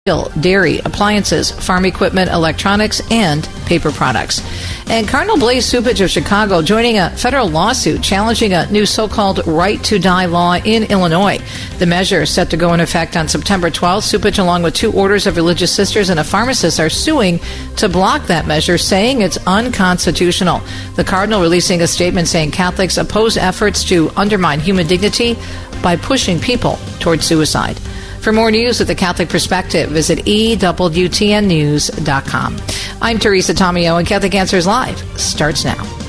dairy, appliances, farm equipment, electronics, and paper products. And Cardinal Blaise Cupich of Chicago joining a federal lawsuit challenging a new so-called right to die law in Illinois. The measure is set to go in effect on September 12th. Cupich, along with 2 orders of religious sisters and a pharmacist, are suing to block that measure, saying it's unconstitutional. The Cardinal releasing a statement saying Catholics oppose efforts to undermine human dignity by pushing people toward suicide. For more news with the Catholic Perspective, visit EWTNnews.com. I'm Teresa Tomeo, and Catholic Answers Live starts now.